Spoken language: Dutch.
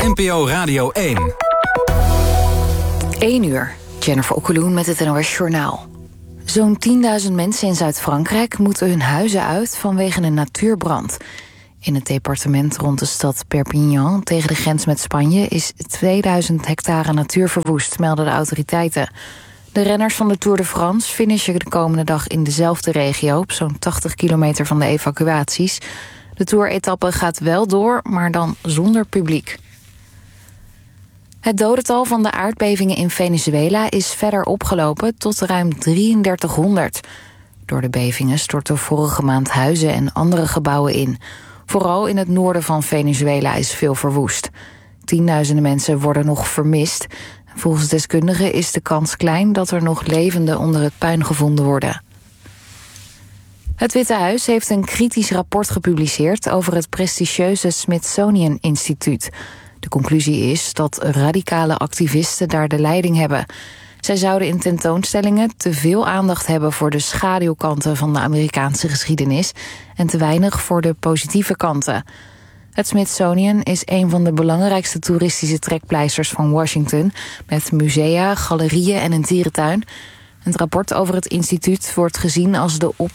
NPO Radio 1. 1 uur. Jennifer Okkeloen met het NOS Journaal. Zo'n 10.000 mensen in Zuid-Frankrijk moeten hun huizen uit vanwege een natuurbrand. In het departement rond de stad Perpignan, tegen de grens met Spanje, is 2000 hectare natuur verwoest, melden de autoriteiten. De renners van de Tour de France finishen de komende dag in dezelfde regio, op zo'n 80 kilometer van de evacuaties. De Tour-etappe gaat wel door, maar dan zonder publiek. Het dodental van de aardbevingen in Venezuela is verder opgelopen tot ruim 3300. Door de bevingen stortten vorige maand huizen en andere gebouwen in. Vooral in het noorden van Venezuela is veel verwoest. Tienduizenden mensen worden nog vermist. Volgens deskundigen is de kans klein dat er nog levenden onder het puin gevonden worden. Het Witte Huis heeft een kritisch rapport gepubliceerd over het prestigieuze Smithsonian Instituut. De conclusie is dat radicale activisten daar de leiding hebben. Zij zouden in tentoonstellingen te veel aandacht hebben voor de schaduwkanten van de Amerikaanse geschiedenis en te weinig voor de positieve kanten. Het Smithsonian is een van de belangrijkste toeristische trekpleisters van Washington, met musea, galerieën en een dierentuin. Het rapport over het instituut wordt gezien als de